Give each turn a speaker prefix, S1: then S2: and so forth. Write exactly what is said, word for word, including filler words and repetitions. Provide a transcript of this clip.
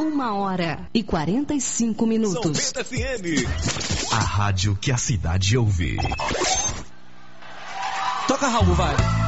S1: Uma hora e quarenta e cinco minutos.
S2: São Bento F M. A rádio que a cidade ouve.
S3: Toca, Raul, vai.